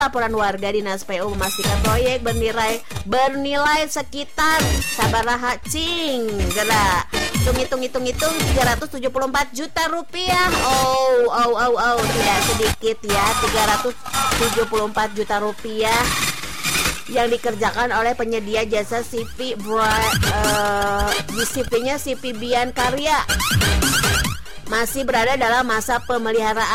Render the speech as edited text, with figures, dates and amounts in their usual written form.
Laporan warga Dinas PU memastikan proyek bernilai sekitar sabaraha cing gerak hitung 374 juta rupiah. Tidak sedikit ya, 374 juta rupiah yang dikerjakan oleh penyedia jasa CV-nya CV Bian Karya masih berada dalam masa pemeliharaan.